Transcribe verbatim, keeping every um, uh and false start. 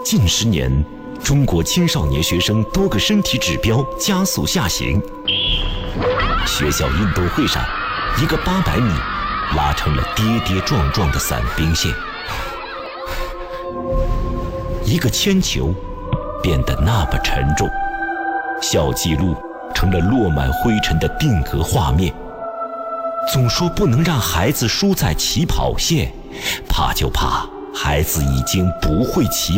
近十年，中国青少年学生多个身体指标加速下行。学校运动会上，一个八百米拉成了跌跌撞撞的伞兵线，一个铅球变得那么沉重，校纪录成了落满灰尘的定格画面。总说不能让孩子输在起跑线，怕就怕孩子已经不会起